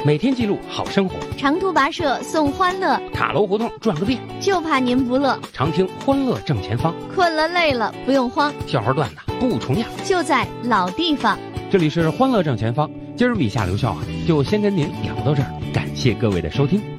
每天记录好生活， 长途跋涉送欢乐， 塔楼胡同转个遍， 就怕您不乐。 常听欢乐正前方， 困了累了不用慌， 笑话段子不重样， 就在老地方。 这里是欢乐正前方，今儿笔下留校就先跟您聊到这儿，感谢各位的收听。